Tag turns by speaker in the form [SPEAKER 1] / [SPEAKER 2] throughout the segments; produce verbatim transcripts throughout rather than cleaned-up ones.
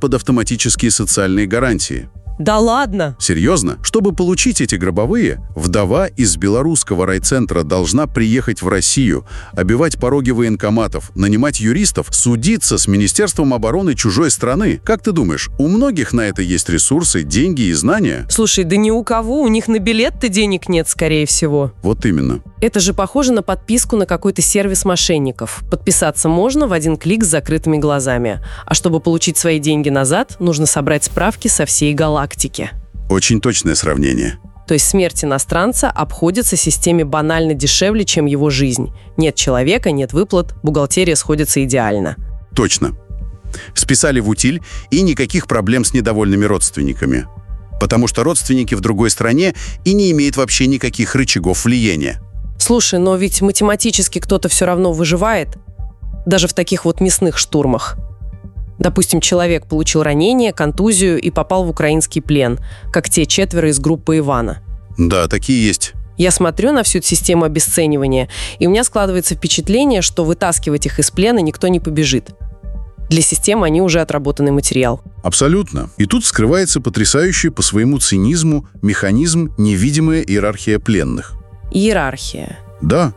[SPEAKER 1] под автоматические социальные гарантии.
[SPEAKER 2] Да ладно?
[SPEAKER 1] Серьезно? Чтобы получить эти гробовые, вдова из белорусского райцентра должна приехать в Россию, обивать пороги военкоматов, нанимать юристов, судиться с Министерством обороны чужой страны. Как ты думаешь, у многих на это есть ресурсы, деньги и знания?
[SPEAKER 2] Слушай, да ни у кого, у них на билет-то денег нет, скорее всего.
[SPEAKER 1] Вот именно.
[SPEAKER 2] Это же похоже на подписку на какой-то сервис мошенников. Подписаться можно в один клик с закрытыми глазами. А чтобы получить свои деньги назад, нужно собрать справки со всей галактики.
[SPEAKER 1] Очень точное сравнение.
[SPEAKER 2] То есть смерть иностранца обходится системе банально дешевле, чем его жизнь. Нет человека, нет выплат, бухгалтерия сходится идеально.
[SPEAKER 1] Точно. Списали в утиль, и никаких проблем с недовольными родственниками. Потому что родственники в другой стране и не имеют вообще никаких рычагов влияния.
[SPEAKER 2] Слушай, но ведь математически кто-то все равно выживает. Даже в таких вот мясных штурмах. Допустим, человек получил ранение, контузию и попал в украинский плен, как те четверо из группы Ивана.
[SPEAKER 1] Да, такие есть.
[SPEAKER 2] Я смотрю на всю эту систему обесценивания, и у меня складывается впечатление, что вытаскивать их из плена никто не побежит. Для системы они уже отработанный материал.
[SPEAKER 1] Абсолютно. И тут скрывается потрясающий по своему цинизму механизм невидимая иерархия пленных.
[SPEAKER 2] Иерархия.
[SPEAKER 1] Да.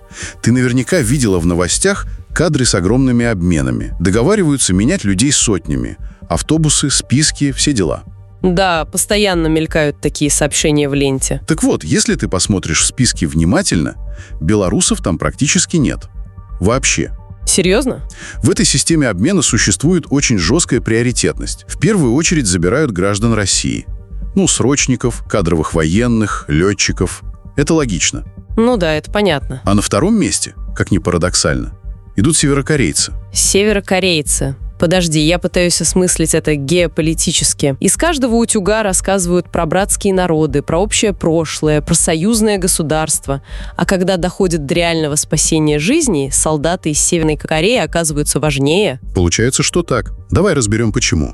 [SPEAKER 1] Ты наверняка видела в новостях кадры с огромными обменами. Договариваются менять людей сотнями. Автобусы, списки, все дела.
[SPEAKER 2] Да, постоянно мелькают такие сообщения в ленте.
[SPEAKER 1] Так вот, если ты посмотришь списки внимательно, белорусов там практически нет. Вообще.
[SPEAKER 2] Серьезно?
[SPEAKER 1] В этой системе обмена существует очень жесткая приоритетность. В первую очередь забирают граждан России. Ну, срочников, кадровых военных, летчиков. Это логично.
[SPEAKER 2] Ну да, это понятно.
[SPEAKER 1] А на втором месте, как ни парадоксально, идут северокорейцы.
[SPEAKER 2] Северокорейцы. Подожди, я пытаюсь осмыслить это геополитически. Из каждого утюга рассказывают про братские народы, про общее прошлое, про союзное государство. А когда доходит до реального спасения жизни, солдаты из Северной Кореи оказываются важнее.
[SPEAKER 1] Получается, что так. Давай разберем, почему.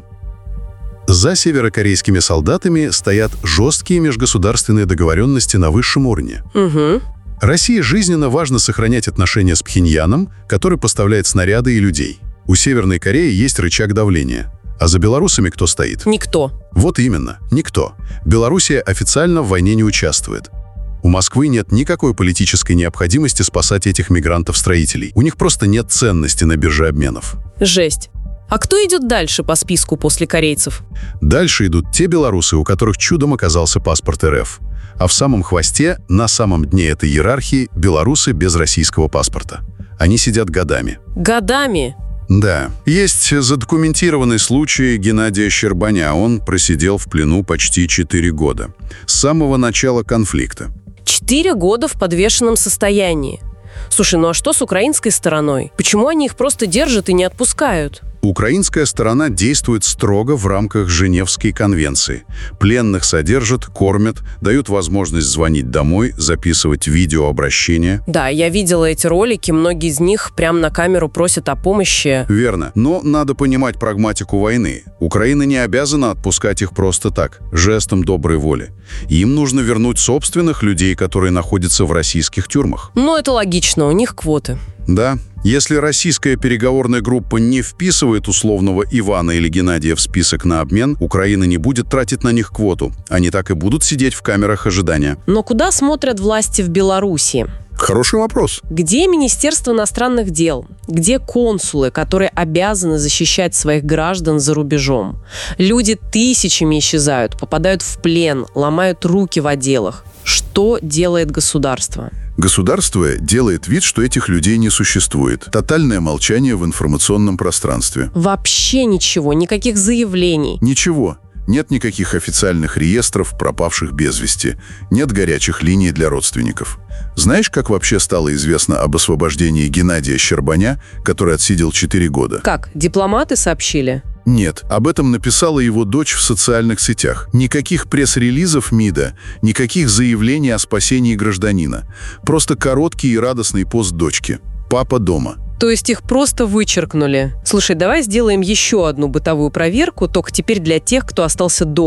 [SPEAKER 1] За северокорейскими солдатами стоят жесткие межгосударственные договоренности на высшем уровне.
[SPEAKER 2] Угу.
[SPEAKER 1] России жизненно важно сохранять отношения с Пхеньяном, который поставляет снаряды и людей. У Северной Кореи есть рычаг давления. А за белорусами кто стоит?
[SPEAKER 2] Никто.
[SPEAKER 1] Вот именно, никто. Белоруссия официально в войне не участвует. У Москвы нет никакой политической необходимости спасать этих мигрантов-строителей. У них просто нет ценности на бирже обменов.
[SPEAKER 2] Жесть. А кто идет дальше по списку после корейцев?
[SPEAKER 1] Дальше идут те белорусы, у которых чудом оказался паспорт эр эф. А в самом хвосте, на самом дне этой иерархии, белорусы без российского паспорта. Они сидят годами.
[SPEAKER 2] Годами?
[SPEAKER 1] Да. Есть задокументированный случай Геннадия Щербаня. Он просидел в плену почти четыре года. С самого начала конфликта.
[SPEAKER 2] Четыре года в подвешенном состоянии. Слушай, ну а что с украинской стороной? Почему они их просто держат и не отпускают?
[SPEAKER 1] Украинская сторона действует строго в рамках Женевской конвенции. Пленных содержат, кормят, дают возможность звонить домой, записывать видеообращения.
[SPEAKER 2] Да, я видела эти ролики, многие из них прямо на камеру просят о помощи.
[SPEAKER 1] Верно. Но надо понимать прагматику войны. Украина не обязана отпускать их просто так, жестом доброй воли. Им нужно вернуть собственных людей, которые находятся в российских тюрьмах.
[SPEAKER 2] Ну, это логично, у них квоты.
[SPEAKER 1] Да. Если российская переговорная группа не вписывает условного Ивана или Геннадия в список на обмен, Украина не будет тратить на них квоту. Они так и будут сидеть в камерах ожидания.
[SPEAKER 2] Но куда смотрят власти в Беларуси?
[SPEAKER 1] Хороший вопрос.
[SPEAKER 2] Где Министерство иностранных дел? Где консулы, которые обязаны защищать своих граждан за рубежом? Люди тысячами исчезают, попадают в плен, ломают руки в отделах. Что делает государство?
[SPEAKER 1] Государство делает вид, что этих людей не существует. Тотальное молчание в информационном пространстве.
[SPEAKER 2] Вообще ничего, никаких заявлений.
[SPEAKER 1] Ничего. Нет никаких официальных реестров пропавших без вести. Нет горячих линий для родственников. Знаешь, как вообще стало известно об освобождении Геннадия Щербаня, который отсидел четыре года?
[SPEAKER 2] Как? Дипломаты сообщили?
[SPEAKER 1] Нет, об этом написала его дочь в социальных сетях. Никаких пресс-релизов МИДа, никаких заявлений о спасении гражданина. Просто короткий и радостный пост дочки. «Папа дома».
[SPEAKER 2] То есть их просто вычеркнули. Слушай, давай сделаем еще одну бытовую проверку, только теперь для тех, кто остался дома.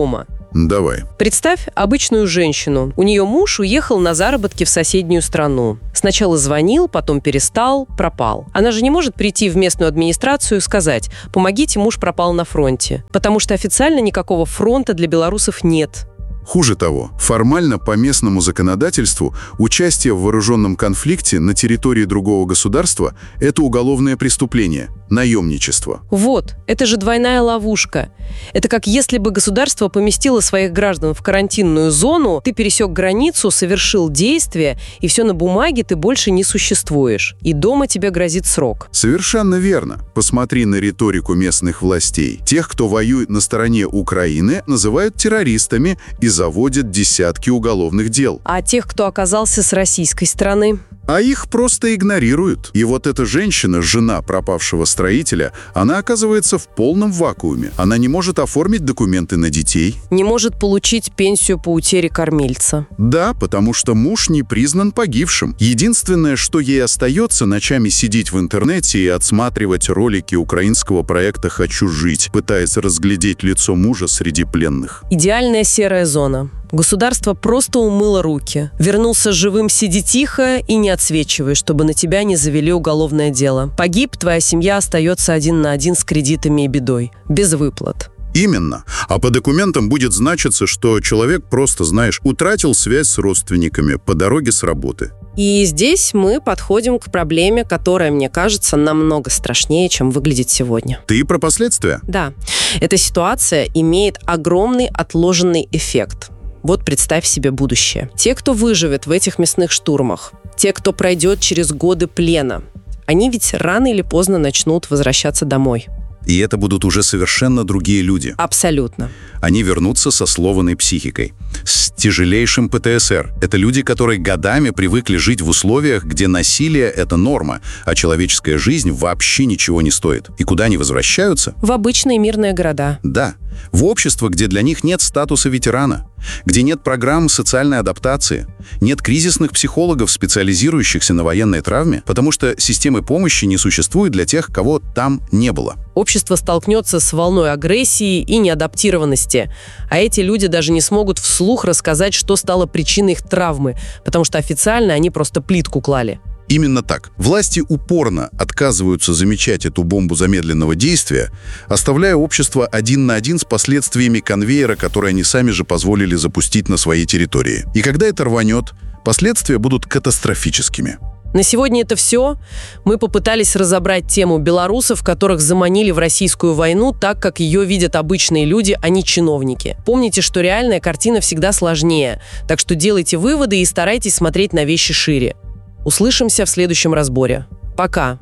[SPEAKER 1] Давай.
[SPEAKER 2] Представь обычную женщину. У нее муж уехал на заработки в соседнюю страну. Сначала звонил, потом перестал, пропал. Она же не может прийти в местную администрацию и сказать: «Помогите, муж пропал на фронте». Потому что официально никакого фронта для белорусов нет.
[SPEAKER 1] Хуже того, формально по местному законодательству участие в вооруженном конфликте на территории другого государства – это уголовное преступление – наемничество.
[SPEAKER 2] Вот, это же двойная ловушка. Это как если бы государство поместило своих граждан в карантинную зону, ты пересек границу, совершил действие, и все на бумаге, ты больше не существуешь. И дома тебе грозит срок.
[SPEAKER 1] Совершенно верно. Посмотри на риторику местных властей. Тех, кто воюет на стороне Украины, называют террористами и заводят десятки уголовных дел.
[SPEAKER 2] А тех, кто оказался с российской стороны?
[SPEAKER 1] А их просто игнорируют. И вот эта женщина, жена пропавшего строителя, она оказывается в полном вакууме. Она не может оформить документы на детей.
[SPEAKER 2] Не может получить пенсию по утере кормильца.
[SPEAKER 1] Да, потому что муж не признан погибшим. Единственное, что ей остается, ночами сидеть в интернете и отсматривать ролики украинского проекта «Хочу жить», пытаясь разглядеть лицо мужа среди пленных.
[SPEAKER 2] Идеальная серая зона. Государство просто умыло руки. Вернулся живым, сиди тихо и не отсвечивай, чтобы на тебя не завели уголовное дело. Погиб, твоя семья остается один на один с кредитами и бедой. Без выплат.
[SPEAKER 1] Именно. А по документам будет значиться, что человек просто, знаешь, утратил связь с родственниками по дороге с работы.
[SPEAKER 2] И здесь мы подходим к проблеме, которая, мне кажется, намного страшнее, чем выглядит сегодня.
[SPEAKER 1] Ты про последствия?
[SPEAKER 2] Да. Эта ситуация имеет огромный отложенный эффект. Вот представь себе будущее. Те, кто выживет в этих мясных штурмах, те, кто пройдет через годы плена, они ведь рано или поздно начнут возвращаться домой.
[SPEAKER 1] И это будут уже совершенно другие люди.
[SPEAKER 2] Абсолютно.
[SPEAKER 1] Они вернутся со сломанной психикой, с тяжелейшим пэ тэ эс эр. Это люди, которые годами привыкли жить в условиях, где насилие – это норма, а человеческая жизнь вообще ничего не стоит. И куда они возвращаются?
[SPEAKER 2] В обычные мирные города.
[SPEAKER 1] Да. В общество, где для них нет статуса ветерана, где нет программ социальной адаптации, нет кризисных психологов, специализирующихся на военной травме, потому что системы помощи не существует для тех, кого там не было.
[SPEAKER 2] Общество столкнется с волной агрессии и неадаптированности, а эти люди даже не смогут вслух рассказать, что стало причиной их травмы, потому что официально они просто плитку клали.
[SPEAKER 1] Именно так. Власти упорно отказываются замечать эту бомбу замедленного действия, оставляя общество один на один с последствиями конвейера, который они сами же позволили запустить на своей территории. И когда это рванет, последствия будут катастрофическими.
[SPEAKER 2] На сегодня это все. Мы попытались разобрать тему белорусов, которых заманили в российскую войну так, как ее видят обычные люди, а не чиновники. Помните, что реальная картина всегда сложнее, так что делайте выводы и старайтесь смотреть на вещи шире. Услышимся в следующем разборе. Пока.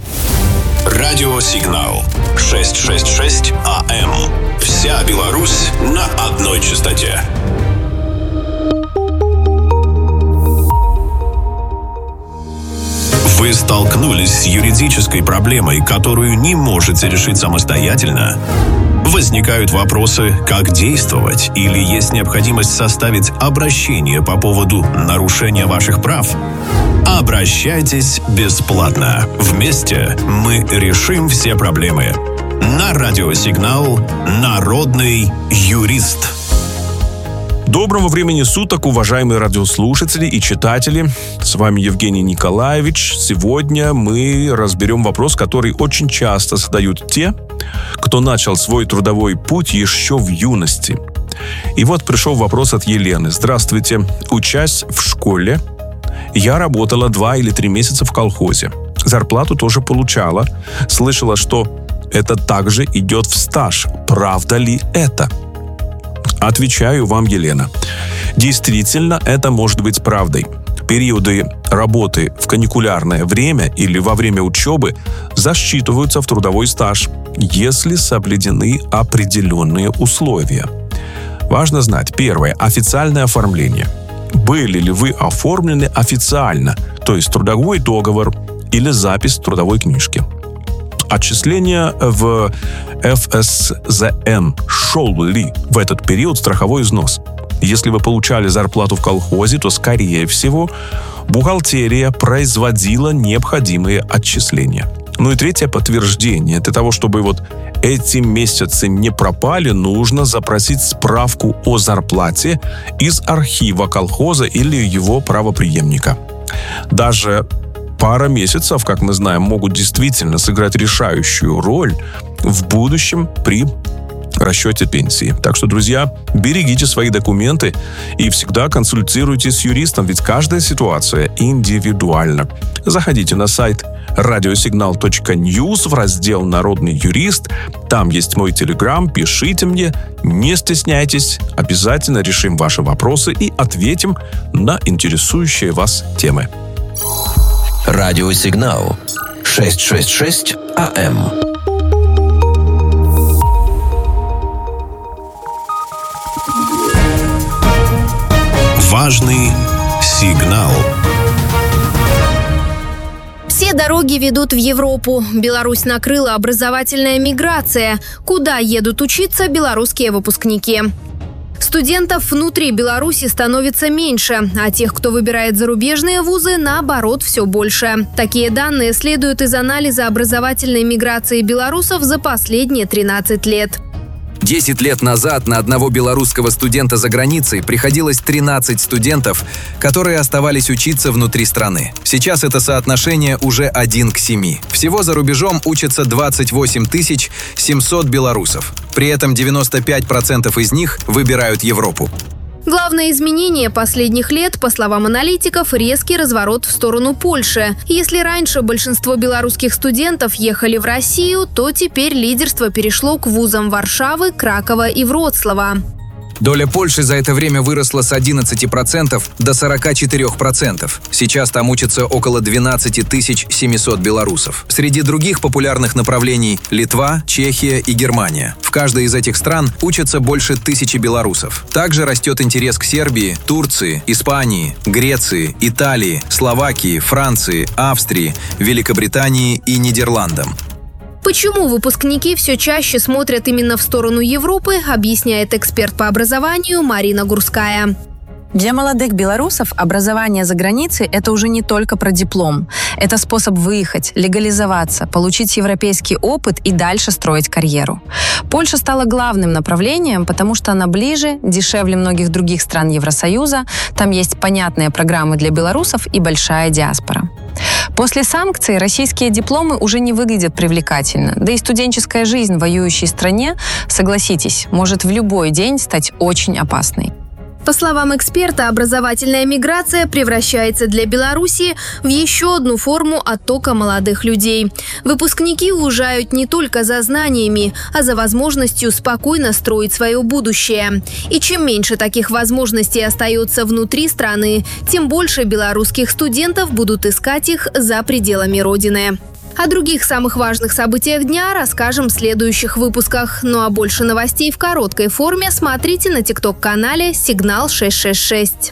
[SPEAKER 3] Радиосигнал шестьсот шестьдесят шесть А М. Вся Беларусь на одной частоте. Вы столкнулись с юридической проблемой, которую не можете решить самостоятельно? Возникают вопросы, как действовать, или есть необходимость составить обращение по поводу нарушения ваших прав? Обращайтесь бесплатно. Вместе мы решим все проблемы. На радиосигнал «Народный юрист».
[SPEAKER 4] Доброго времени суток, уважаемые радиослушатели и читатели. С вами Евгений Николаевич. Сегодня мы разберем вопрос, который очень часто задают те, кто начал свой трудовой путь еще в юности. И вот пришел вопрос от Елены. Здравствуйте. Учась в школе, я работала два или три месяца в колхозе. Зарплату тоже получала. Слышала, что это также идет в стаж. Правда ли это? Отвечаю вам, Елена. Действительно, это может быть правдой. Периоды работы в каникулярное время или во время учебы засчитываются в трудовой стаж, если соблюдены определенные условия. Важно знать, первое, официальное оформление. Были ли вы оформлены официально, то есть трудовой договор или запись в трудовой книжке? Отчисления в эф эс зэ эн шел ли в этот период страховой взнос? Если вы получали зарплату в колхозе, то, скорее всего, бухгалтерия производила необходимые отчисления. Ну и третье подтверждение. Для того, чтобы вот эти месяцы не пропали, нужно запросить справку о зарплате из архива колхоза или его правопреемника. Даже пара месяцев, как мы знаем, могут действительно сыграть решающую роль в будущем при расчете пенсии. Так что, друзья, берегите свои документы и всегда консультируйтесь с юристом, ведь каждая ситуация индивидуальна. Заходите на сайт радиосигнал точка ньюс в раздел «Народный юрист». Там есть мой телеграм, пишите мне, не стесняйтесь, обязательно решим ваши вопросы и ответим на интересующие вас темы.
[SPEAKER 5] Радиосигнал шестьсот шестьдесят шесть АМ.
[SPEAKER 3] Важный сигнал.
[SPEAKER 6] Все дороги ведут в Европу. Беларусь накрыла образовательная миграция. Куда едут учиться белорусские выпускники? Студентов внутри Беларуси становится меньше, а тех, кто выбирает зарубежные вузы, наоборот, все больше. Такие данные следуют из анализа образовательной миграции белорусов за последние тринадцать лет.
[SPEAKER 7] Десять лет назад на одного белорусского студента за границей приходилось тринадцать студентов, которые оставались учиться внутри страны. Сейчас это соотношение уже один к семи. Всего за рубежом учатся двадцать восемь тысяч семьсот белорусов. При этом девяносто пять процентов из них выбирают Европу.
[SPEAKER 6] Главное изменение последних лет, по словам аналитиков, резкий разворот в сторону Польши. Если раньше большинство белорусских студентов ехали в Россию, то теперь лидерство перешло к вузам Варшавы, Кракова и Вроцлава.
[SPEAKER 7] Доля Польши за это время выросла с одиннадцати процентов до сорока четырёх процентов. Сейчас там учатся около двенадцать тысяч семьсот белорусов. Среди других популярных направлений – Литва, Чехия и Германия. В каждой из этих стран учатся больше тысячи белорусов. Также растет интерес к Сербии, Турции, Испании, Греции, Италии, Словакии, Франции, Австрии, Великобритании и Нидерландам.
[SPEAKER 6] Почему выпускники все чаще смотрят именно в сторону Европы, объясняет эксперт по образованию Марина Гурская.
[SPEAKER 8] Для молодых белорусов образование за границей – это уже не только про диплом. Это способ выехать, легализоваться, получить европейский опыт и дальше строить карьеру. Польша стала главным направлением, потому что она ближе, дешевле многих других стран Евросоюза, там есть понятные программы для белорусов и большая диаспора. После санкций российские дипломы уже не выглядят привлекательно, да и студенческая жизнь в воюющей стране, согласитесь, может в любой день стать очень опасной.
[SPEAKER 6] По словам эксперта, образовательная миграция превращается для Беларуси в еще одну форму оттока молодых людей. Выпускники уезжают не только за знаниями, а за возможностью спокойно строить свое будущее. И чем меньше таких возможностей остается внутри страны, тем больше белорусских студентов будут искать их за пределами родины. О других самых важных событиях дня расскажем в следующих выпусках. Ну а больше новостей в короткой форме смотрите на тикток-канале «Сигнал шестьсот шестьдесят шесть».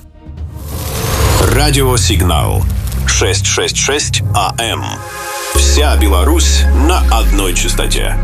[SPEAKER 3] Радиосигнал шестьсот шестьдесят шесть АМ. Вся Беларусь на одной частоте.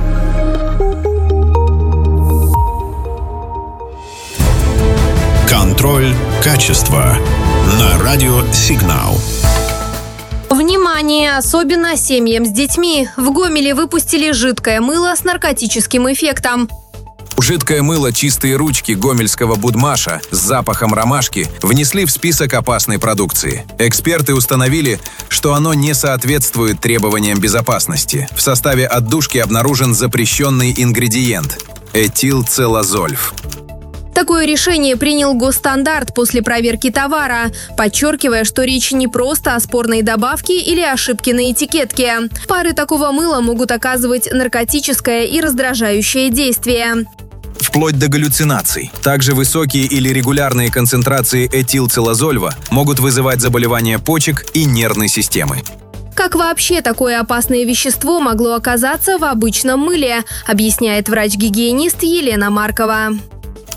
[SPEAKER 3] Контроль качества на радиосигнал.
[SPEAKER 6] Внимание! Особенно семьям с детьми. В Гомеле выпустили жидкое мыло с наркотическим эффектом.
[SPEAKER 7] Жидкое мыло «Чистые ручки» гомельского Будмаша с запахом ромашки внесли в список опасной продукции. Эксперты установили, что оно не соответствует требованиям безопасности. В составе отдушки обнаружен запрещенный ингредиент – этилцелазольф.
[SPEAKER 6] Такое решение принял Госстандарт после проверки товара, подчеркивая, что речь не просто о спорной добавке или ошибке на этикетке. Пары такого мыла могут оказывать наркотическое и раздражающее действие.
[SPEAKER 7] Вплоть до галлюцинаций. Также высокие или регулярные концентрации этилцелазольва могут вызывать заболевания почек и нервной системы.
[SPEAKER 6] Как вообще такое опасное вещество могло оказаться в обычном мыле, объясняет врач-гигиенист Елена Маркова.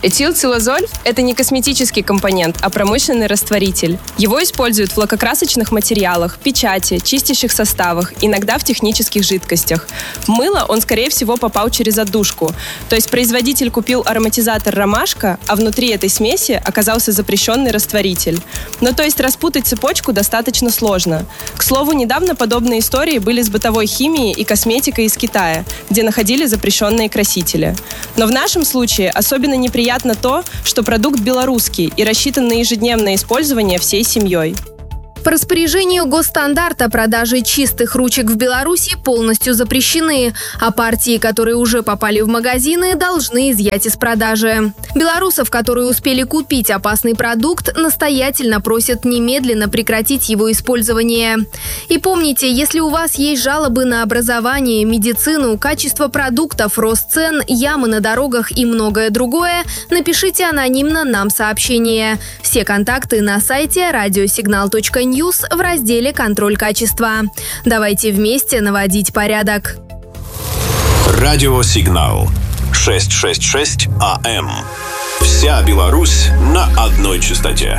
[SPEAKER 9] Этилцеллозоль – это не косметический компонент, а промышленный растворитель. Его используют в лакокрасочных материалах, печати, чистящих составах, иногда в технических жидкостях. В мыло он, скорее всего, попал через отдушку. То есть производитель купил ароматизатор «Ромашка», а внутри этой смеси оказался запрещенный растворитель. Ну, то есть распутать цепочку достаточно сложно. К слову, недавно подобные истории были с бытовой химией и косметикой из Китая, где находили запрещенные красители. Но в нашем случае особенно неприятно то, что продукт белорусский и рассчитан на ежедневное использование всей семьей.
[SPEAKER 6] По распоряжению госстандарта продажи чистых ручек в Беларуси полностью запрещены, а партии, которые уже попали в магазины, должны изъять из продажи. Белорусов, которые успели купить опасный продукт, настоятельно просят немедленно прекратить его использование. И помните, если у вас есть жалобы на образование, медицину, качество продуктов, рост цен, ямы на дорогах и многое другое, напишите анонимно нам сообщение. Все контакты на сайте радиосигнал точка ньюс в разделе «Контроль качества». Давайте вместе наводить порядок.
[SPEAKER 3] Радиосигнал шестьсот шестьдесят шесть АМ. Вся Беларусь на одной частоте.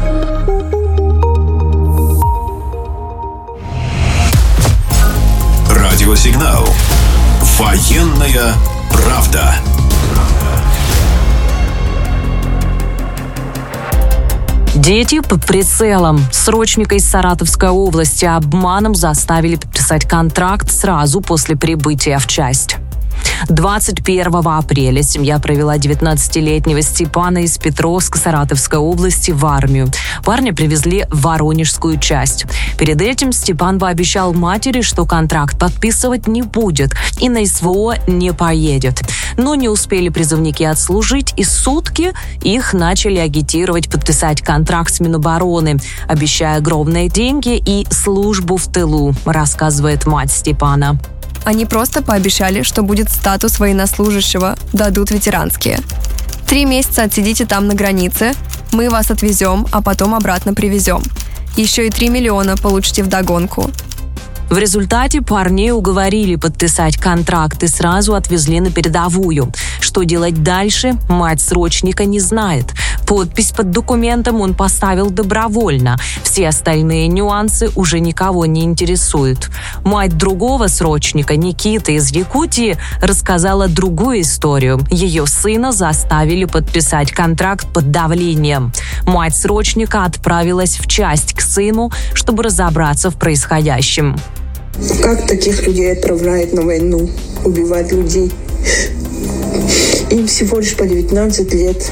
[SPEAKER 3] Радиосигнал. Военная правда.
[SPEAKER 10] Дети под прицелом. Срочника из Саратовской области обманом заставили подписать контракт сразу после прибытия в часть. двадцать первого апреля семья провела девятнадцатилетнего Степана из Петровска Саратовской области в армию. Парня привезли в Воронежскую часть. Перед этим Степан пообещал матери, что контракт подписывать не будет и на СВО не поедет. Но не успели призывники отслужить, и сутки их начали агитировать подписать контракт с Минобороны, обещая огромные деньги и службу в тылу, рассказывает мать Степана.
[SPEAKER 11] Они просто пообещали, что будет статус военнослужащего, дадут ветеранские. Три месяца отсидите там на границе, мы вас отвезем, а потом обратно привезем. Еще и три миллиона получите вдогонку.
[SPEAKER 10] В результате парней уговорили подписать контракт и сразу отвезли на передовую. Что делать дальше, мать срочника не знает. Подпись под документом он поставил добровольно. Все остальные нюансы уже никого не интересуют. Мать другого срочника, Никиты из Якутии, рассказала другую историю. Ее сына заставили подписать контракт под давлением. Мать срочника отправилась в часть к сыну, чтобы разобраться в происходящем.
[SPEAKER 12] Как таких людей отправляют на войну, убивать людей? Им всего лишь по девятнадцать лет.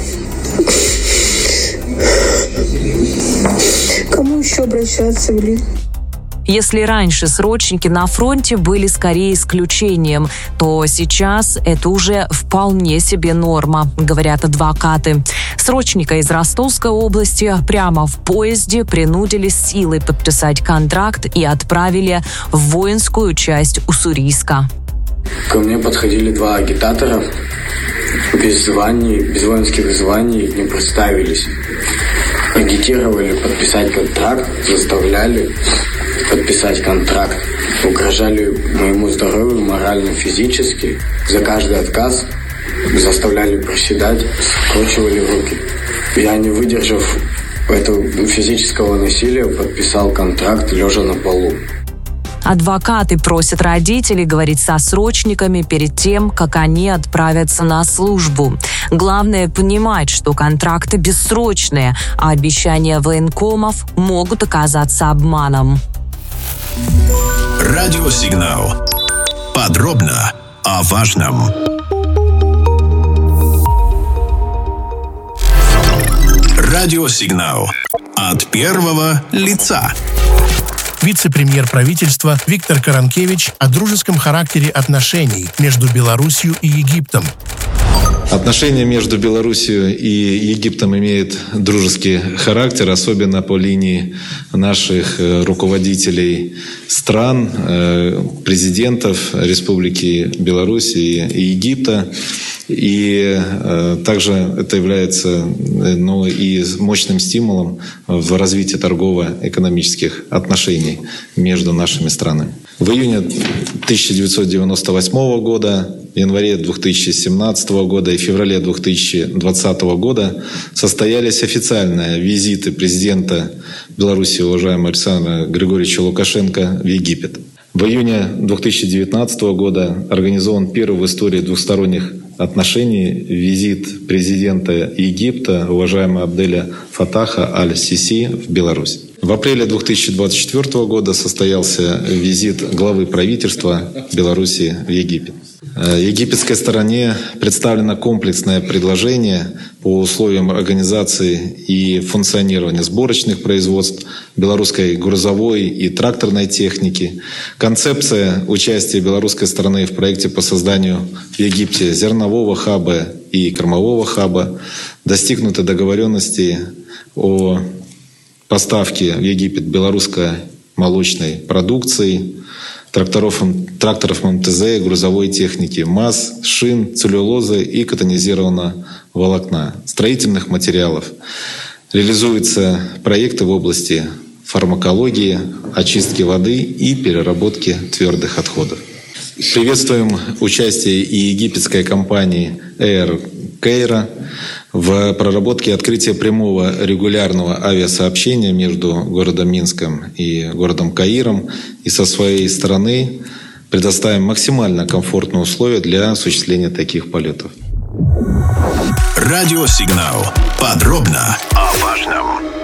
[SPEAKER 12] Кому еще обращаться, блин?
[SPEAKER 10] Если раньше срочники на фронте были скорее исключением, то сейчас это уже вполне себе норма, говорят адвокаты. Срочника из Ростовской области прямо в поезде принудили силой подписать контракт и отправили в воинскую часть Уссурийска.
[SPEAKER 13] Ко мне подходили два агитатора, без званий, без воинских званий, не представились. Агитировали подписать контракт, заставляли подписать контракт, угрожали моему здоровью морально, физически. За каждый отказ заставляли приседать, скручивали руки. Я, не выдержав этого физического насилия, подписал контракт, лежа на полу.
[SPEAKER 10] Адвокаты просят родителей говорить со срочниками перед тем, как они отправятся на службу. Главное понимать, что контракты бессрочные, а обещания военкомов могут оказаться обманом.
[SPEAKER 3] Радиосигнал. Подробно о важном. Радиосигнал. От первого лица.
[SPEAKER 14] Вице-премьер правительства Виктор Каранкевич о дружеском характере отношений между Беларусью и Египтом.
[SPEAKER 15] Отношения между Беларусью и Египтом имеют дружеский характер, особенно по линии наших руководителей стран, президентов Республики Беларусь и Египта. И э, также это является ну, и мощным стимулом в развитии торгово-экономических отношений между нашими странами. В июне тысяча девятьсот девяносто восьмого года, в январе две тысячи семнадцатого года и феврале две тысячи двадцатого года состоялись официальные визиты президента Беларуси, уважаемого Александра Григорьевича Лукашенко, в Египет. В июне две тысячи девятнадцатого года организован первый в истории двухсторонних отношений визит президента Египта, уважаемого Абделя Фатаха Аль-Сиси, в Беларусь. В апреле две тысячи двадцать четвёртого года состоялся визит главы правительства Беларуси в Египет. Египетской стороне представлено комплексное предложение по условиям организации и функционирования сборочных производств, белорусской грузовой и тракторной техники, концепция участия белорусской стороны в проекте по созданию в Египте зернового хаба и кормового хаба, достигнуты договоренности о поставке в Египет белорусской молочной продукции, тракторов, тракторов МТЗ, грузовой техники, МАЗ, шин, целлюлозы и катонизированного волокна, строительных материалов. Реализуются проекты в области фармакологии, очистки воды и переработки твердых отходов. Приветствуем участие и египетской компании Air Cairo в проработке открытия прямого регулярного авиасообщения между городом Минском и городом Каиром, и со своей стороны предоставим максимально комфортные условия для осуществления таких полетов.
[SPEAKER 3] Радиосигнал. Подробно о важном.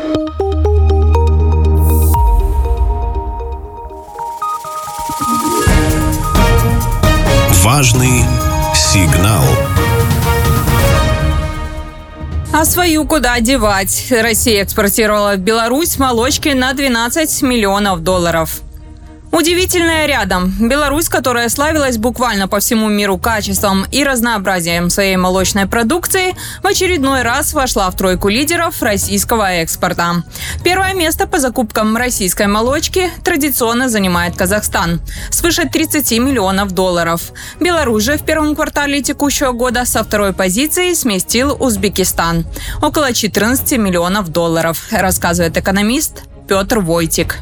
[SPEAKER 3] Важный сигнал.
[SPEAKER 16] А свою куда девать? Россия экспортировала в Беларусь молочки на двенадцать миллионов долларов. Удивительное рядом. Беларусь, которая славилась буквально по всему миру качеством и разнообразием своей молочной продукции, в очередной раз вошла в тройку лидеров российского экспорта. Первое место по закупкам российской молочки традиционно занимает Казахстан – свыше тридцати миллионов долларов. Беларусь же в первом квартале текущего года со второй позиции сместил Узбекистан – около четырнадцати миллионов долларов, рассказывает экономист Петр Войтик.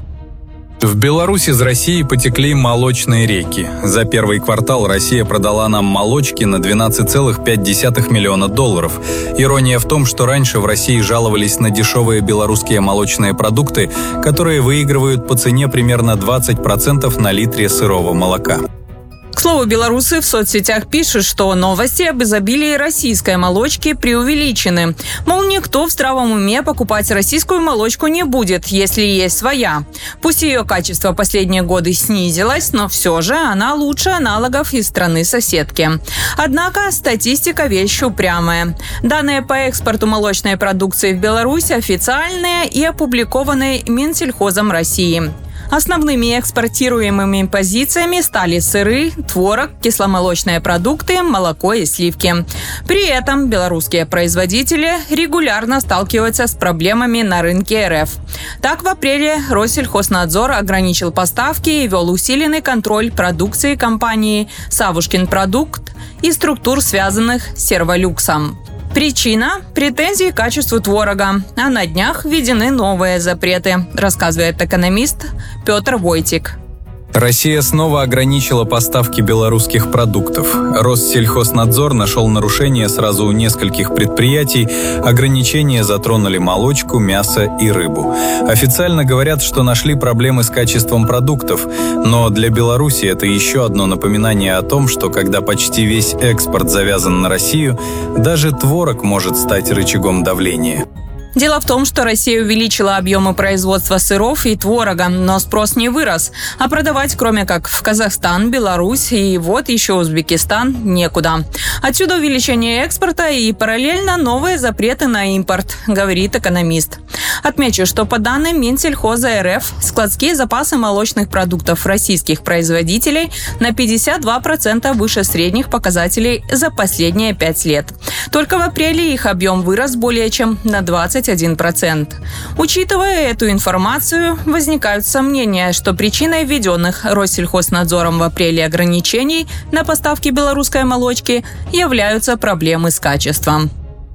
[SPEAKER 17] В Беларусь из России потекли молочные реки. За первый квартал Россия продала нам молочки на двенадцать целых пять десятых миллиона долларов. Ирония в том, что раньше в России жаловались на дешевые белорусские молочные продукты, которые выигрывают по цене примерно двадцать процентов на литре сырого молока.
[SPEAKER 16] К слову, белорусы в соцсетях пишут, что новости об изобилии российской молочки преувеличены. Мол, никто в здравом уме покупать российскую молочку не будет, если есть своя. Пусть ее качество последние годы снизилось, но все же она лучше аналогов из страны-соседки. Однако статистика вещь упрямая. Данные по экспорту молочной продукции в Беларусь официальные и опубликованы Минсельхозом России. Основными экспортируемыми позициями стали сыры, творог, кисломолочные продукты, молоко и сливки. При этом белорусские производители регулярно сталкиваются с проблемами на рынке эр эф. Так, в апреле Россельхознадзор ограничил поставки и вел усиленный контроль продукции компании «Савушкин продукт» и структур, связанных с Серволюксом. Причина – претензии к качеству творога, а на днях введены новые запреты, рассказывает экономист Петр Войтик.
[SPEAKER 17] Россия снова ограничила поставки белорусских продуктов. Россельхознадзор нашел нарушения сразу у нескольких предприятий. Ограничения затронули молочку, мясо и рыбу. Официально говорят, что нашли проблемы с качеством продуктов, но для Беларуси это еще одно напоминание о том, что когда почти весь экспорт завязан на Россию, даже творог может стать рычагом давления.
[SPEAKER 16] Дело в том, что Россия увеличила объемы производства сыров и творога, но спрос не вырос. А продавать, кроме как в Казахстан, Беларусь и вот еще Узбекистан, некуда. Отсюда увеличение экспорта и параллельно новые запреты на импорт, говорит экономист. Отмечу, что по данным Минсельхоза эр эф, складские запасы молочных продуктов российских производителей на пятьдесят два процента выше средних показателей за последние пять лет. Только в апреле их объем вырос более чем на двадцать один процент. Учитывая эту информацию, возникают сомнения, что причиной введенных Россельхознадзором в апреле ограничений на поставки белорусской молочки являются проблемы с качеством.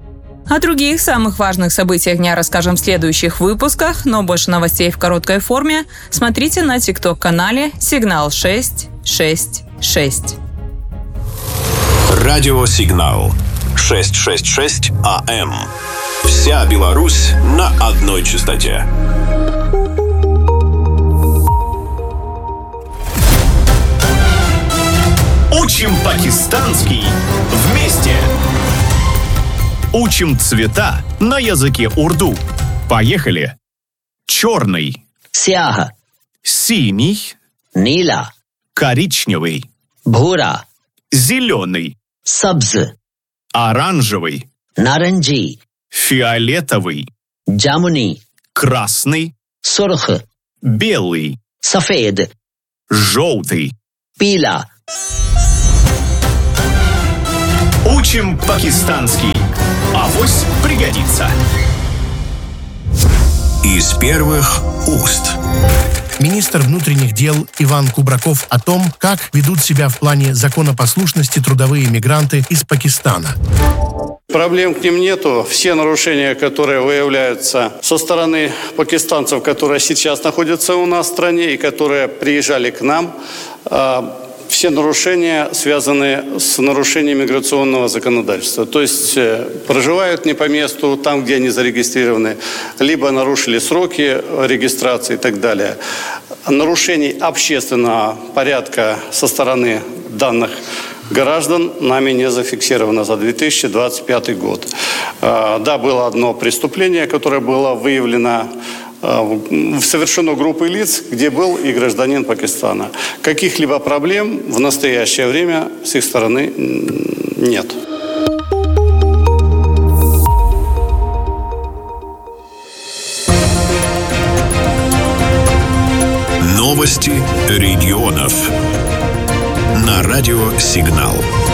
[SPEAKER 16] О других самых важных событиях дня расскажем в следующих выпусках, но больше новостей в короткой форме смотрите на тикток-канале «Сигнал шесть шесть шесть».
[SPEAKER 3] Радиосигнал шестьсот шестьдесят шесть АМ. Вся Беларусь на одной частоте.
[SPEAKER 18] Учим пакистанский вместе. Учим цвета на языке урду. Поехали. Черный.
[SPEAKER 19] Сяха.
[SPEAKER 18] Синий.
[SPEAKER 19] Нила.
[SPEAKER 18] Коричневый.
[SPEAKER 19] Бхура.
[SPEAKER 18] Зеленый.
[SPEAKER 19] Сабз.
[SPEAKER 18] Оранжевый.
[SPEAKER 19] Наранджи.
[SPEAKER 18] Фиолетовый.
[SPEAKER 19] Джамуни.
[SPEAKER 18] Красный.
[SPEAKER 19] Сурх.
[SPEAKER 18] Белый.
[SPEAKER 19] Сафед.
[SPEAKER 18] Желтый.
[SPEAKER 19] Пила.
[SPEAKER 18] Учим пакистанский. Авось пригодится.
[SPEAKER 3] Из первых уст.
[SPEAKER 14] Министр внутренних дел Иван Кубраков о том, как ведут себя в плане законопослушности трудовые мигранты из Пакистана.
[SPEAKER 20] Проблем к ним нету. Все нарушения, которые выявляются со стороны пакистанцев, которые сейчас находятся у нас в стране и которые приезжали к нам, все нарушения связаны с нарушением миграционного законодательства. То есть проживают не по месту, там, где они зарегистрированы, либо нарушили сроки регистрации и так далее. Нарушений общественного порядка со стороны данных граждан нами не зафиксировано за две тысячи двадцать пятый год. Да, было одно преступление, которое было выявлено, совершено группой лиц, где был и гражданин Пакистана. Каких-либо проблем в настоящее время с их стороны нет.
[SPEAKER 3] Новости регионов. На радио «Сигнал».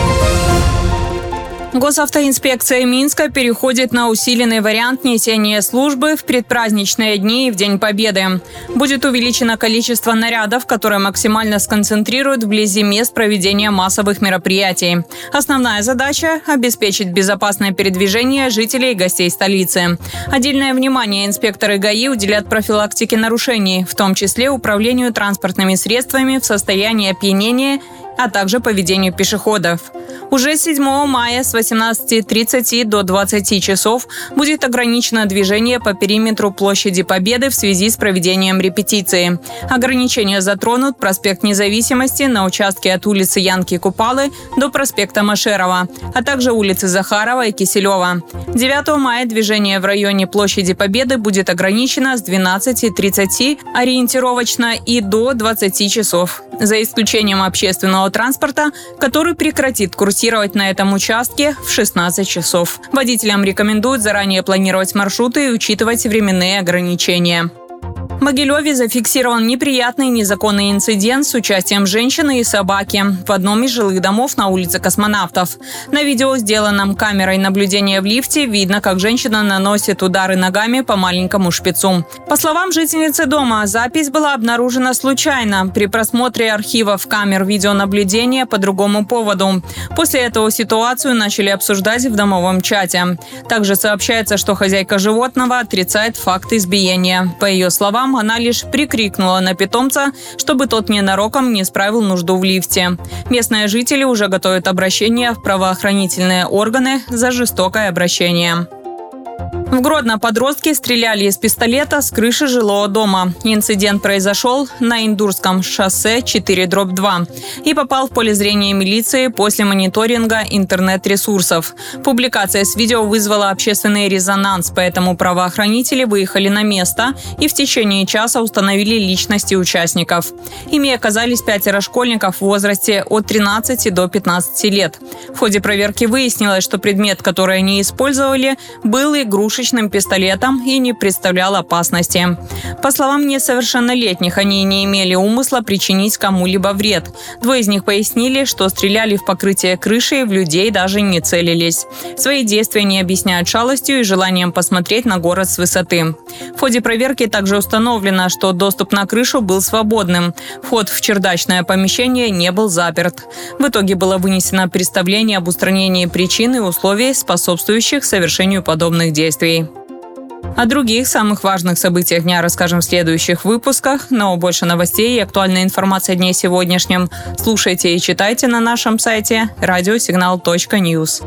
[SPEAKER 16] Госавтоинспекция Минска переходит на усиленный вариант несения службы в предпраздничные дни и в День Победы. Будет увеличено количество нарядов, которые максимально сконцентрируют вблизи мест проведения массовых мероприятий. Основная задача – обеспечить безопасное передвижение жителей и гостей столицы. Отдельное внимание инспекторы ГАИ уделят профилактике нарушений, в том числе управлению транспортными средствами в состоянии опьянения, а также поведению пешеходов. Уже седьмого мая с восемнадцати тридцати до двадцати часов будет ограничено движение по периметру площади Победы в связи с проведением репетиции. Ограничения затронут проспект Независимости на участке от улицы Янки Купалы до проспекта Машерова, а также улицы Захарова и Киселева. девятого мая движение в районе площади Победы будет ограничено с двенадцати тридцати ориентировочно и до двадцати часов, за исключением общественного транспорта, который прекратит курсировать на этом участке в шестнадцать часов. Водителям рекомендуют заранее планировать маршруты и учитывать временные ограничения. В Могилеве зафиксирован неприятный незаконный инцидент с участием женщины и собаки в одном из жилых домов на улице Космонавтов. На видео, сделанном камерой наблюдения в лифте, видно, как женщина наносит удары ногами по маленькому шпицу. По словам жительницы дома, запись была обнаружена случайно при просмотре архивов камер видеонаблюдения по другому поводу. После этого ситуацию начали обсуждать в домовом чате. Также сообщается, что хозяйка животного отрицает факт избиения. По ее словам, она лишь прикрикнула на питомца, чтобы тот ненароком не справил нужду в лифте. Местные жители уже готовят обращение в правоохранительные органы за жестокое обращение. В Гродно подростки стреляли из пистолета с крыши жилого дома. Инцидент произошел на Индурском шоссе четыре дробь два и попал в поле зрения милиции после мониторинга интернет-ресурсов. Публикация с видео вызвала общественный резонанс, поэтому правоохранители выехали на место и в течение часа установили личности участников. Ими оказались пятеро школьников в возрасте от тринадцати до пятнадцати лет. В ходе проверки выяснилось, что предмет, который они использовали, был игрушечный игрушечным пистолетом и не представлял опасности. По словам несовершеннолетних, они не имели умысла причинить кому-либо вред. Двое из них пояснили, что стреляли в покрытие крыши и в людей даже не целились. Свои действия не объясняют шалостью и желанием посмотреть на город с высоты. В ходе проверки также установлено, что доступ на крышу был свободным. Вход в чердачное помещение не был заперт. В итоге было вынесено представление об устранении причин и условий, способствующих совершению подобных действий. О других самых важных событиях дня расскажем в следующих выпусках, но больше новостей и актуальной информации о дне сегодняшнем слушайте и читайте на нашем сайте радиосигнал точка ньюс.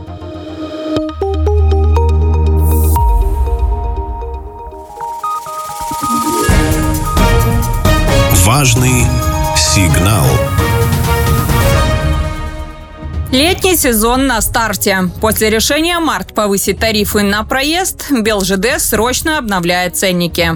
[SPEAKER 3] Важный сигнал.
[SPEAKER 16] Летний сезон на старте. После решения март повысить тарифы на проезд, БелЖД срочно обновляет ценники.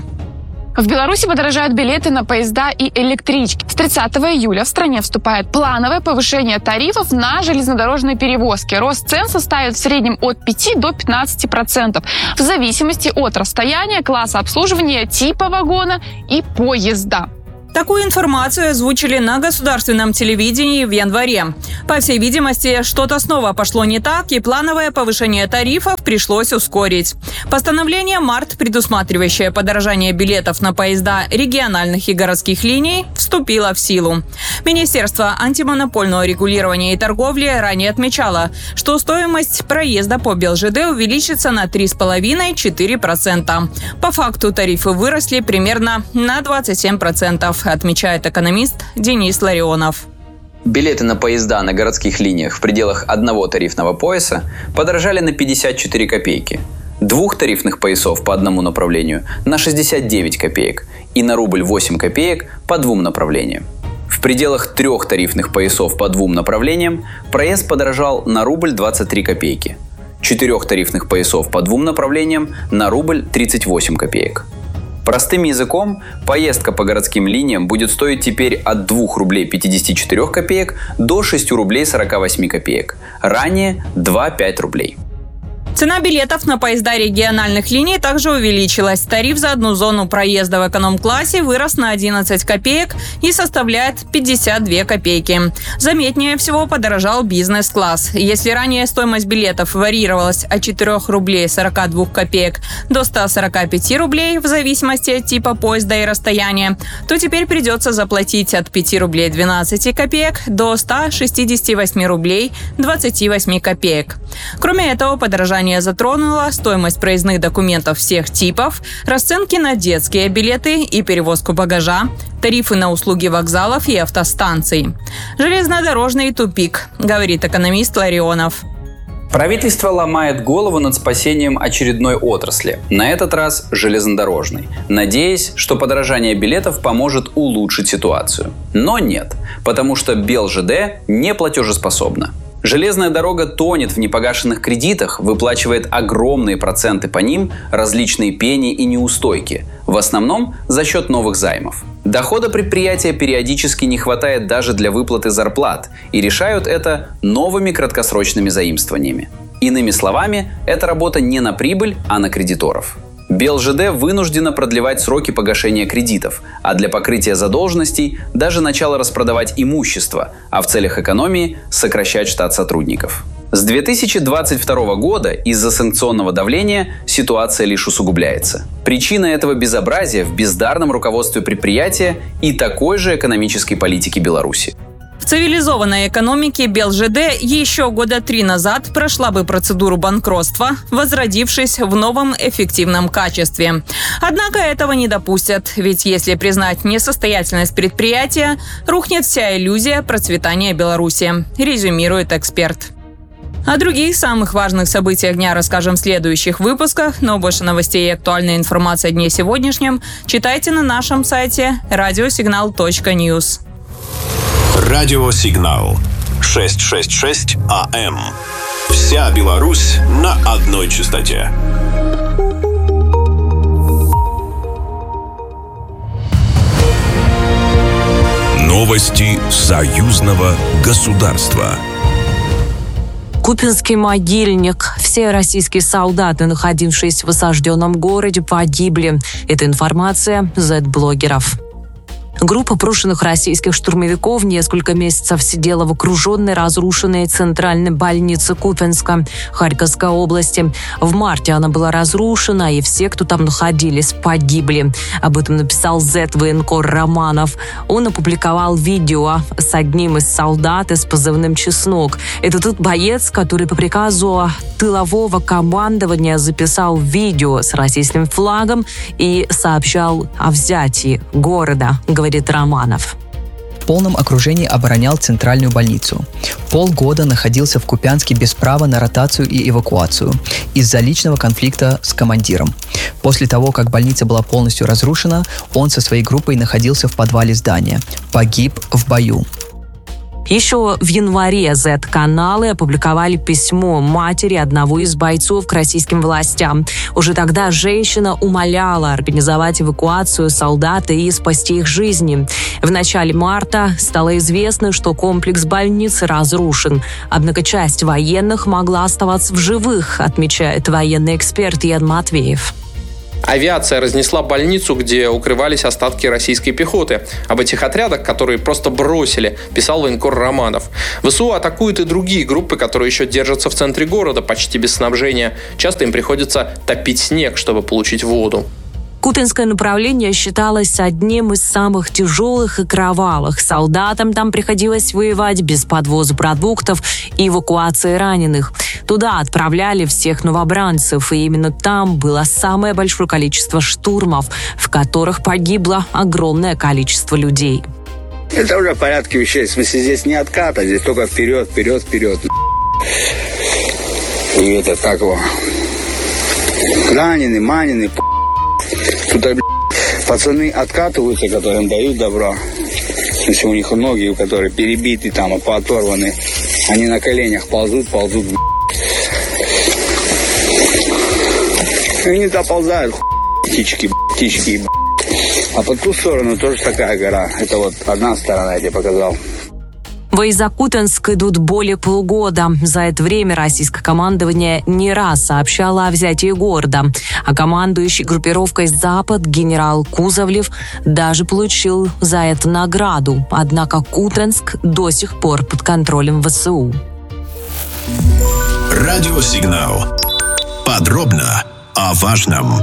[SPEAKER 19] В Беларуси подорожают билеты на поезда и электрички. С тридцатого июля в стране вступает плановое повышение тарифов на железнодорожные перевозки. Рост цен составит в среднем от пяти до пятнадцати процентов в зависимости от расстояния, класса обслуживания, типа вагона и поезда.
[SPEAKER 16] Такую информацию озвучили на государственном телевидении в январе. По всей видимости, что-то снова пошло не так, и плановое повышение тарифов пришлось ускорить. Постановление март, предусматривающее подорожание билетов на поезда региональных и городских линий, вступило в силу. Министерство антимонопольного регулирования и торговли ранее отмечало, что стоимость проезда по БелЖД увеличится на три целых пять десятых - четыре процента. По факту тарифы выросли примерно на двадцать семь процентов. Отмечает экономист Денис Ларионов.
[SPEAKER 20] Билеты на поезда на городских линиях в пределах одного тарифного пояса подорожали на пятьдесят четыре копейки, двух тарифных поясов по одному направлению на шестьдесят девять копеек и на рубль восемь копеек по двум направлениям. В пределах трех тарифных поясов по двум направлениям проезд подорожал на рубль двадцать три копейки, четырех тарифных поясов по двум направлениям на рубль тридцать восемь копеек. Простым языком, поездка по городским линиям будет стоить теперь от двух рублей пятидесяти четырёх копеек до шести рублей сорока восьми копеек. Ранее два целых пять рублей.
[SPEAKER 16] Цена билетов на поезда региональных линий также увеличилась. Тариф за одну зону проезда в эконом-классе вырос на одиннадцать копеек и составляет пятьдесят две копейки. Заметнее всего подорожал бизнес-класс. Если ранее стоимость билетов варьировалась от четырёх рублей сорока двух копеек до ста сорока пяти рублей в зависимости от типа поезда и расстояния, то теперь придется заплатить от пяти рублей двенадцати копеек до ста шестидесяти восьми рублей двадцати восьми копеек. Кроме этого, подорожание затронуло стоимость проездных документов всех типов, расценки на детские билеты и перевозку багажа, тарифы на услуги вокзалов и автостанций. Железнодорожный тупик, говорит экономист Ларионов.
[SPEAKER 20] Правительство ломает голову над спасением очередной отрасли, на этот раз железнодорожной, надеясь, что подорожание билетов поможет улучшить ситуацию. Но нет, потому что БелЖД не платежеспособна. Железная дорога тонет в непогашенных кредитах, выплачивает огромные проценты по ним, различные пени и неустойки, в основном за счет новых займов. Дохода предприятия периодически не хватает даже для выплаты зарплат, и решают это новыми краткосрочными заимствованиями. Иными словами, это работа не на прибыль, а на кредиторов. БелЖД вынуждена продлевать сроки погашения кредитов, а для покрытия задолженностей даже начало распродавать имущество, а в целях экономии сокращать штат сотрудников. С две тысячи двадцать второго года из-за санкционного давления ситуация лишь усугубляется. Причина этого безобразия в бездарном руководстве предприятия и такой же экономической политики Беларуси.
[SPEAKER 16] В цивилизованной экономике БелЖД еще года три назад прошла бы процедуру банкротства, возродившись в новом эффективном качестве. Однако этого не допустят, ведь если признать несостоятельность предприятия, рухнет вся иллюзия процветания Беларуси, резюмирует эксперт. О других самых важных событиях дня расскажем в следующих выпусках, но больше новостей и актуальной информации о дне сегодняшнем читайте на нашем сайте радиосигнал точка ньюс.
[SPEAKER 3] Радиосигнал шестьсот шестьдесят шесть АМ. Вся Беларусь на одной частоте. Новости союзного государства.
[SPEAKER 10] Купинский могильник. Все российские солдаты, находившиеся в осажденном городе, погибли. Это информация зет-блогеров. Группа брошенных российских штурмовиков несколько месяцев сидела в окруженной, разрушенной центральной больнице Купенска Харьковской области. В марте она была разрушена, и все, кто там находились, погибли. Об этом написал зет-военкор Романов. Он опубликовал видео с одним из солдат с позывным «Чеснок». Это тот боец, который по приказу тылового командования записал видео с российским флагом и сообщал о взятии города, говорит Романов.
[SPEAKER 19] В полном окружении оборонял центральную больницу. Полгода находился в Купянске без права на ротацию и эвакуацию из-за личного конфликта с командиром. После того, как больница была полностью разрушена, он со своей группой находился в подвале здания. Погиб в бою.
[SPEAKER 10] Еще в январе зет-каналы опубликовали письмо матери одного из бойцов к российским властям. Уже тогда женщина умоляла организовать эвакуацию солдат и спасти их жизни. В начале марта стало известно, что комплекс больницы разрушен. Однако часть военных могла оставаться в живых, отмечает военный эксперт Ян Матвеев.
[SPEAKER 21] Авиация разнесла больницу, где укрывались остатки российской пехоты. Об этих отрядах, которые просто бросили, писал военкор Романов. ВСУ атакуют и другие группы, которые еще держатся в центре города, почти без снабжения. Часто им приходится топить снег, чтобы получить воду.
[SPEAKER 10] Купинское направление считалось одним из самых тяжелых и кровавых. Солдатам там приходилось воевать без подвоза продуктов и эвакуации раненых. Туда отправляли всех новобранцев, и именно там было самое большое количество штурмов, в которых погибло огромное количество людей.
[SPEAKER 22] Это уже в порядке вещей. В смысле, здесь не откат, а здесь только вперед, вперед, вперед. И это как его? Раненый, маненый, тут пацаны откатываются, которым дают добро. В смысле, у них ноги, у которых перебиты, там, пооторваны. Они на коленях ползут, ползут. И они доползают, птички, птички. А по ту сторону тоже такая гора. Это вот одна сторона, я тебе показал.
[SPEAKER 10] Бои за Купенск идут более полугода. За это время российское командование не раз сообщало о взятии города. А командующий группировкой «Запад» генерал Кузовлев даже получил за это награду. Однако Купенск до сих пор под контролем ВСУ.
[SPEAKER 3] Радиосигнал. Подробно о важном.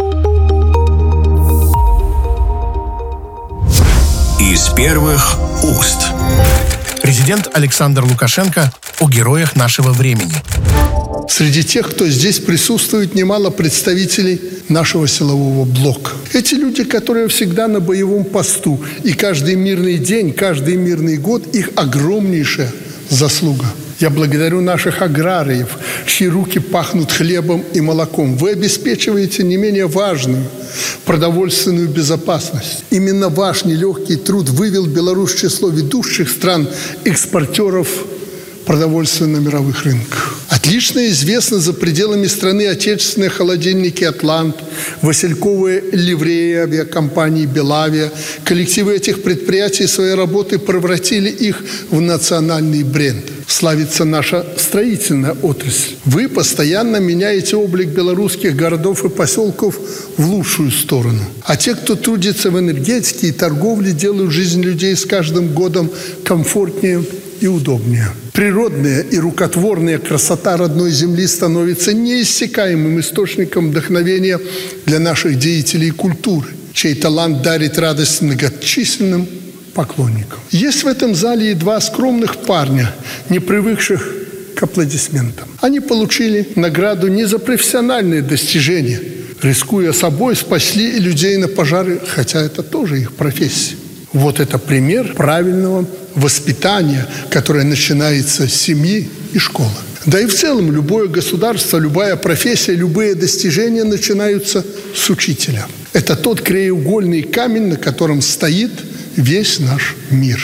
[SPEAKER 3] Из первых уст.
[SPEAKER 14] Президент Александр Лукашенко о героях нашего времени.
[SPEAKER 23] Среди тех, кто здесь присутствует, немало представителей нашего силового блока. Эти люди, которые всегда на боевом посту, и каждый мирный день, каждый мирный год их огромнейшая заслуга. Я благодарю наших аграриев, чьи руки пахнут хлебом и молоком. Вы обеспечиваете не менее важную продовольственную безопасность. Именно ваш нелегкий труд вывел Беларусь в число ведущих стран-экспортеров продовольствия на мировых рынках. Отлично известны за пределами страны отечественные холодильники «Атлант», васильковые ливреи авиакомпании «Белавия». Коллективы этих предприятий своей работы превратили их в национальный бренд. Славится наша строительная отрасль. Вы постоянно меняете облик белорусских городов и поселков в лучшую сторону. А те, кто трудится в энергетике и торговле, делают жизнь людей с каждым годом комфортнее и удобнее. Природная и рукотворная красота родной земли становится неиссякаемым источником вдохновения для наших деятелей культуры, чей талант дарит радость многочисленным поклонникам. Есть в этом зале и два скромных парня, не привыкших к аплодисментам. Они получили награду не за профессиональные достижения. Рискуя собой, спасли людей на пожары, хотя это тоже их профессия. Вот это пример правильного воспитания, которое начинается с семьи и школы. Да и в целом любое государство, любая профессия, любые достижения начинаются с учителя. Это тот краеугольный камень, на котором стоит весь наш мир.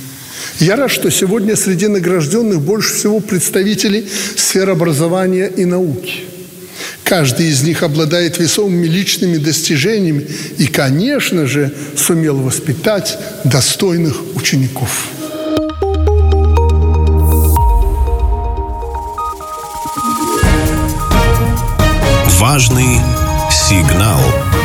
[SPEAKER 23] Я рад, что сегодня среди награжденных больше всего представителей сфер образования и науки. Каждый из них обладает весомыми личными достижениями и, конечно же, сумел воспитать достойных учеников.
[SPEAKER 3] Важный сигнал.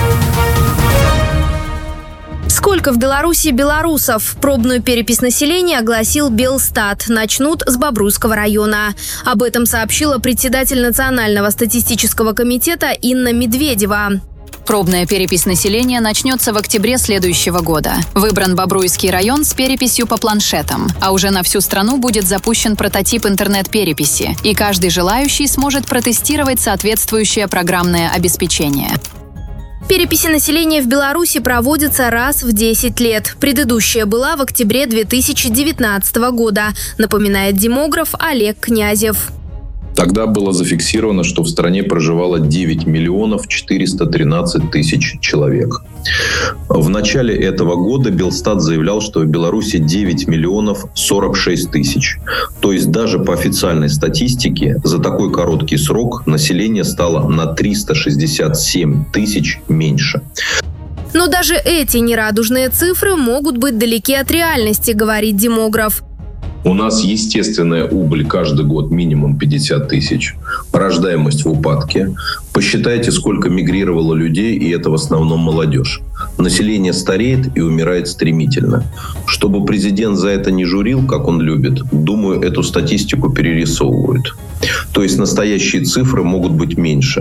[SPEAKER 6] Сколько в Беларуси белорусов? Пробную перепись населения огласил Белстат. Начнут с Бобруйского района. Об этом сообщила председатель Национального статистического комитета Инна Медведева.
[SPEAKER 1] Пробная перепись населения начнется в октябре следующего года. Выбран Бобруйский район с переписью по планшетам. А уже на всю страну будет запущен прототип интернет-переписи. И каждый желающий сможет протестировать соответствующее программное обеспечение.
[SPEAKER 6] Переписи населения в Беларуси проводятся раз в десять лет. Предыдущая была в октябре две тысячи девятнадцатого года, напоминает демограф Олег Князев.
[SPEAKER 2] Тогда было зафиксировано, что в стране проживало девять миллионов четыреста тринадцать тысяч человек. В начале этого года Белстат заявлял, что в Беларуси девять миллионов сорок шесть тысяч. То есть даже по официальной статистике за такой короткий срок население стало на триста шестьдесят семь тысяч меньше.
[SPEAKER 6] Но даже эти нерадужные цифры могут быть далеки от реальности, говорит демограф.
[SPEAKER 2] У нас естественная убыль каждый год минимум пятьдесят тысяч. Рождаемость в упадке. Посчитайте, сколько мигрировало людей, и это в основном молодежь. Население стареет и умирает стремительно. Чтобы президент за это не журил, как он любит, думаю, эту статистику перерисовывают. То есть настоящие цифры могут быть меньше.